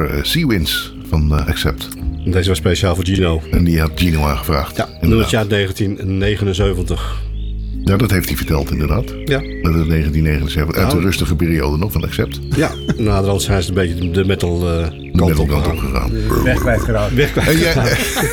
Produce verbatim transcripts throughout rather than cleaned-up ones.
uh, Sea Winds van uh, Accept. Deze was speciaal voor Gino. En die had Gino aangevraagd. Ja, nummertje uit negentien negenenzeventig. Ja, dat heeft hij verteld inderdaad. Ja. Dat is negentien negenenzeventig. Uit Nou, de rustige periode nog van Accept. Ja, naderhand zijn ze een beetje de metal uh, De kant metal op kant gegaan. op gegaan. Weg kwijtgeraakt. Weg kwijt. Hey, jij-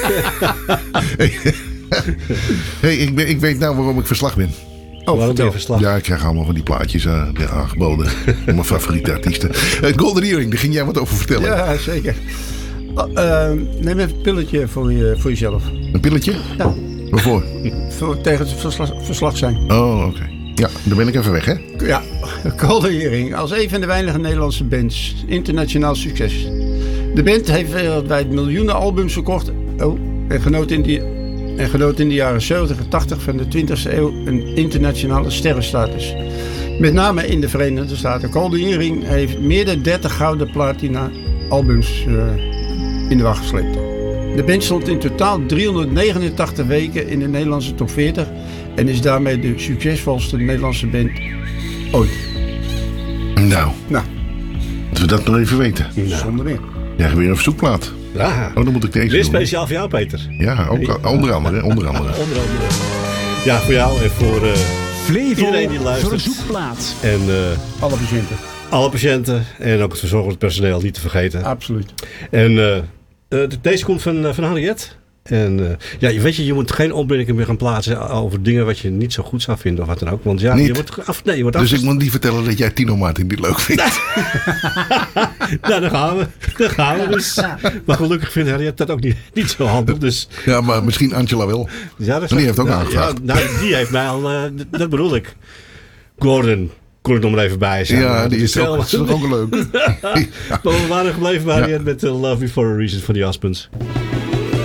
hey, ik, ben, ik weet nou waarom ik verslag ben. Oh, waarom weer verslag? Ja, ik krijg allemaal van die plaatjes uh, aangeboden. Van mijn favoriete artiesten. Uh, Golden Earring, daar ging jij wat over vertellen. Ja, zeker. Oh, uh, neem even een pilletje voor, je, voor jezelf. Een pilletje? Ja, Waarvoor? voor, tegen het verslag, verslag zijn. Oh, oké. Okay. Ja, dan ben ik even weg, hè? Ja, Golden Earring. Als een van de weinige Nederlandse bands. Internationaal succes. De band heeft wereldwijd miljoenen albums verkocht. Oh, en genoot in, die, en genoot in de jaren zeventig en tachtig van de twintigste eeuw een internationale sterrenstatus. Met name in de Verenigde Staten. Golden Earring heeft meer dan dertig gouden platina albums uh, in de wacht gesleept. De band stond in totaal driehonderdnegenentachtig weken in de Nederlandse top veertig. En is daarmee de succesvolste Nederlandse band ooit. Nou, Nou, dat we dat nog even weten. Nou, zonder meer. Jij hebt weer een verzoekplaat. ja. Oh, dan moet ik deze Weer doen. speciaal voor jou, Peter. Ja, ook, onder andere. Onder andere. Onder andere. Ja, voor jou en voor uh, iedereen die Flevo luistert. verzoekplaat. En uh, Alle patiënten. alle patiënten en ook het verzorgend personeel niet te vergeten. Absoluut. En uh, uh, deze komt van, uh, van Harriet. En uh, ja, je weet je, je moet geen opmerkingen meer gaan plaatsen over dingen wat je niet zo goed zou vinden of wat dan ook. Want ja, Niet? je wordt af. Nee, je wordt Dus af. ik moet niet vertellen dat jij Tino Martin niet leuk vindt. Nou, daar gaan we. Daar gaan we dus. Maar gelukkig vindt Harriet dat ook niet, niet zo handig. Dus Ja, maar misschien Angela wel. ja, dat is Maar die heeft ook nou, aangevraagd. Ja, nou, die heeft mij al. Uh, d- dat bedoel ik. Gordon. Kon ik nog maar even bij zijn. Ja, Maar die dat is ook, wel- is ook leuk. Maar we waren gebleven bij Harriet met uh, Love Before a Reason van die Aspens.